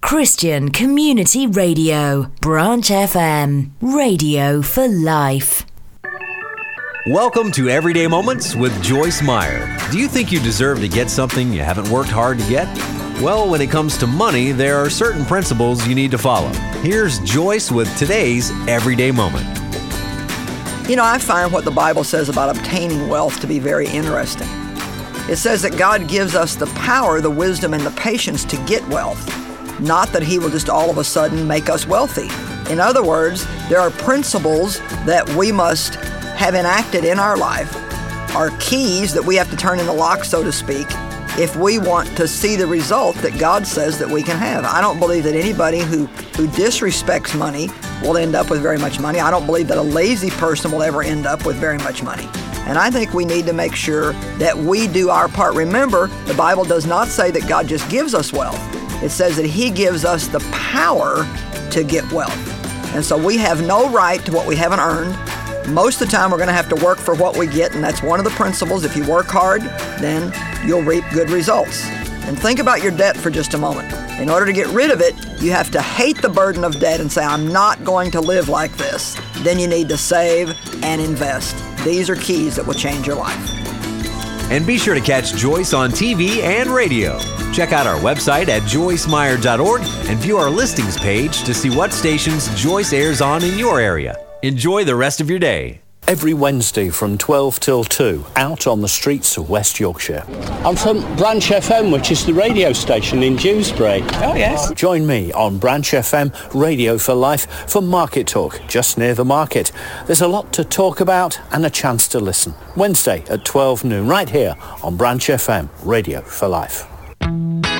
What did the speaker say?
Christian Community Radio, Branch FM, radio for life. Welcome to Everyday Moments with Joyce Meyer. Do you think you deserve to get something you haven't worked hard to get? Well, when it comes to money, there are certain principles you need to follow. Here's Joyce with today's Everyday Moment. You know, I find what the Bible says about obtaining wealth to be very interesting. It says that God gives us the power, the wisdom, and the patience to get wealth. Not that He will just all of a sudden make us wealthy. In other words, there are principles that we must have enacted in our life, are keys that we have to turn in the lock, so to speak, if we want to see the result that God says that we can have. I don't believe that anybody who disrespects money will end up with very much money. I don't believe that a lazy person will ever end up with very much money. And I think we need to make sure that we do our part. Remember, the Bible does not say that God just gives us wealth. It says that He gives us the power to get wealth. And so we have no right to what we haven't earned. Most of the time we're going to have to work for what we get, and that's one of the principles. If you work hard, then you'll reap good results. And think about your debt for just a moment. In order to get rid of it, you have to hate the burden of debt and say, I'm not going to live like this. Then you need to save and invest. These are keys that will change your life. And be sure to catch Joyce on TV and radio. Check out our website at joycemeyer.org and view our listings page to see what stations Joyce airs on in your area. Enjoy the rest of your day. Every Wednesday from 12 till 2, out on the streets of West Yorkshire. I'm from Branch FM, which is the radio station in Dewsbury. Oh, yes. Join me on Branch FM Radio for Life for Market Talk, just near the market. There's a lot to talk about and a chance to listen. Wednesday at 12 noon, right here on Branch FM Radio for Life.